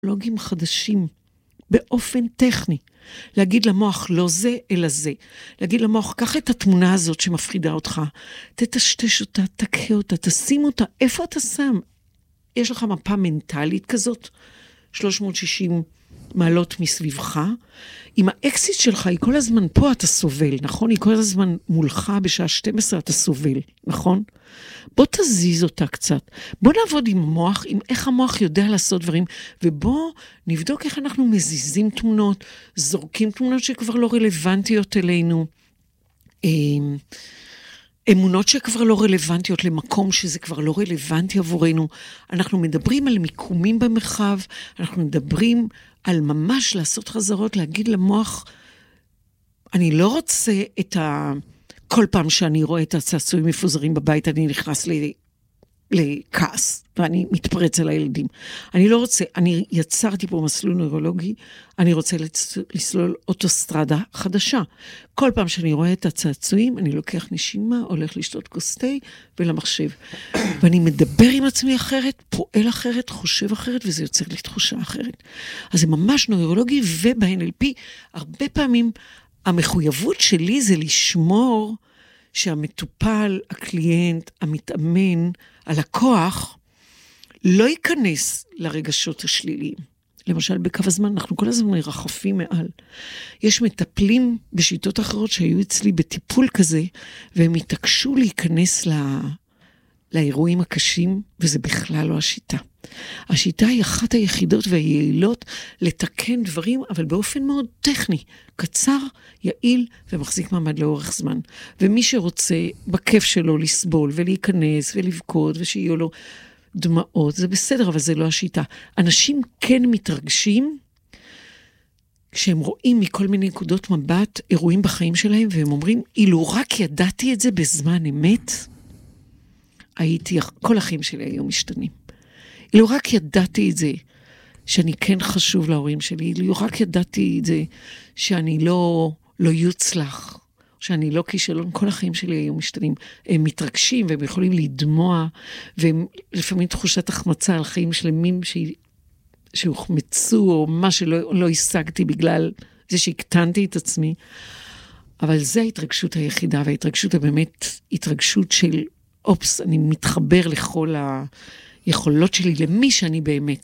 לוגים חדשים, באופן טכני. להגיד למוח לא זה, אלא זה. להגיד למוח, קח את התמונה הזאת שמפחידה אותך, תטשטש אותה, תקה אותה, תשים אותה, איפה אתה שם? יש לך מפה מנטלית כזאת, 360 מעלות מסביבך, אם האקסיט שלך היא כל הזמן פה אתה סובל, נכון? היא כל הזמן מולך בשעה 12 אתה סובל, נכון? בוא תזיז אותה קצת. בוא נעבוד עם המוח, עם איך המוח יודע לעשות דברים, ובוא נבדוק איך אנחנו מזיזים תמונות, זורקים תמונות שכבר לא רלוונטיות אלינו, אמונות שכבר לא רלוונטיות למקום שזה כבר לא רלוונטי עבורנו. אנחנו מדברים על מיקומים במרחב, אנחנו מדברים על ממש לעשות חזרות, להגיד למוח, אני לא רוצה כל פעם שאני רואה את הצעצועים מפוזרים בבית, אני נכנס לכעס, ואני מתפרץ על הילדים. אני לא רוצה, אני יצרתי פה מסלול נוירולוגי, אני רוצה לסלול אוטוסטרדה חדשה. כל פעם שאני רואה את הצעצועים, אני לוקח נשימה, הולך לשתות כוס תה ולמחשב. ואני מדבר עם עצמי אחרת, פועל אחרת, חושב אחרת, וזה יוצר לי תחושה אחרת. אז זה ממש נוירולוגי, וב-NLP, הרבה פעמים המחויבות שלי זה לשמור שהמטופל, הקליינט, המתאמן, הלקוח, לא ייכנס לרגשות השליליים. למשל, בקו הזמן, אנחנו כל הזמן מרחפים מעל. יש מטפלים בשיטות אחרות שהיו אצלי בטיפול כזה, והם התעקשו להיכנס לאירועים הקשים, וזה בכלל לא השיטה. השיטה היא אחת היחידות והיעילות לתקן דברים, אבל באופן מאוד טכני, קצר, יעיל ומחזיק מעמד לאורך זמן. ומי שרוצה בכיף שלו לסבול ולהיכנס ולבכות ושיהיו לו דמעות, זה בסדר, אבל זה לא השיטה. אנשים כן מתרגשים כשהם רואים מכל מיני נקודות מבט אירועים בחיים שלהם, והם אומרים, אילו רק ידעתי את זה בזמן אמת, כל החיים שלי היו משתנים. אילו רק ידעתי את זה, שאני כן חשוב להורים שלי, אילו רק ידעתי את זה, שאני לא יוצלח, שאני לא כישלון, כל החיים שלי היו משתנים. הם מתרגשים והם יכולים לדמוע, והם לפעמים תחושת החמצה על חיים שלמים שהוחמצו, או מה שלא השגתי בגלל זה שהקטנתי את עצמי. אבל זה ההתרגשות היחידה, וההתרגשות הבאמת התרגשות של אופס, אני מתחבר לכל היכולות שלי, למי שאני באמת.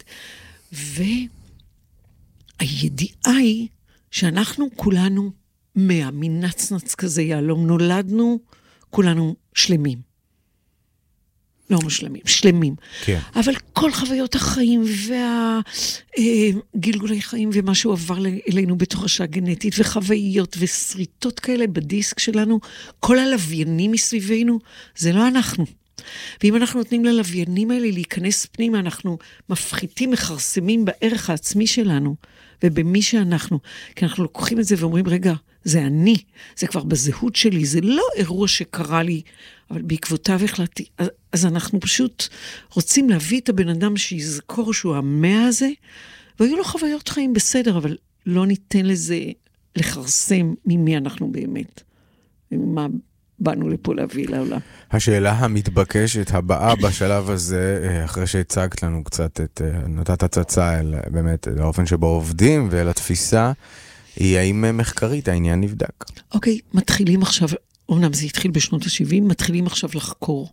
והידיעה היא שאנחנו כולנו מנצנץ כזה יעלום, נולדנו כולנו שלמים. לא משלמים, שלמים. כן. אבל כל חוויות החיים והגלגולי חיים ומה שהוא עבר אלינו בתוך השעה גנטית וחוויות וסריטות כאלה בדיסק שלנו, כל הלוויינים מסביבנו, זה לא אנחנו. ואם אנחנו נותנים ללוויינים האלה להיכנס פנימה, אנחנו מפחיתים, מחרסמים בערך העצמי שלנו ובמי שאנחנו. כי אנחנו לוקחים את זה ואומרים, רגע, זה אני, זה כבר בזהות שלי, זה לא אירוע שקרה לי, אבל בעקבותיו החלטתי. אז אנחנו פשוט רוצים להביא את הבן אדם שיזכור שהוא המאה הזה, והיו לו חוויות חיים בסדר, אבל לא ניתן לזה לחרסם ממי אנחנו באמת. ומה באנו לפה להביא לעולם. השאלה המתבקשת הבאה בשלב הזה, אחרי שהצגת לנו קצת נתת הצצה באמת לאופן שבו עובדים ולתפיסה, היא האם מחקרית העניין נבדק. אוקיי, מתחילים עכשיו, אומנם זה התחיל בשנות ה-70, מתחילים עכשיו לחקור.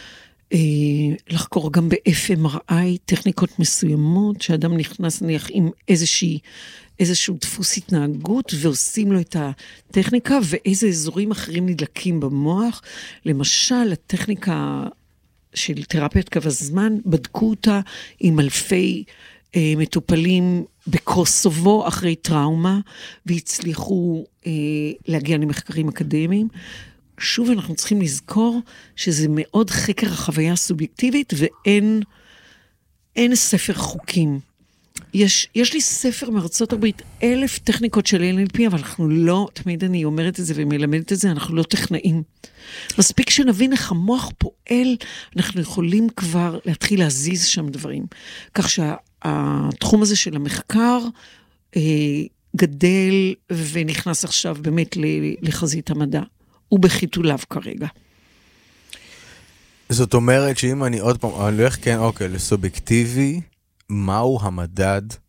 לחקור גם ב-FMRI, טכניקות מסוימות, שאדם נכנס נניח עם איזשהו דפוס התנהגות, ועושים לו את הטכניקה, ואיזה אזורים אחרים נדלקים במוח. למשל, הטכניקה של תרפיית קו הזמן, בדקו אותה עם אלפי מטופלים בקוסובו אחרי טראומה, והצליחו להגיע למחקרים אקדמיים. שוב, אנחנו צריכים לזכור שזה מאוד חקר החוויה הסובייקטיבית, ואין ספר חוקים. יש לי ספר מארצות הברית, 1000 טכניקות של NLP, אבל אנחנו לא, תמיד אני אומרת את זה ומלמדת את זה, אנחנו לא טכנאים. מספיק שנבין איך המוח פועל, אנחנו יכולים כבר להתחיל להזיז שם דברים. כך שהתחום הזה של המחקר גדל ונכנס עכשיו באמת לחזית המדע. הוא בחיתוליו כרגע. זאת אומרת שאם אני עוד פעם, אני הולך כן, אוקיי, לסובייקטיבי, מהו המדד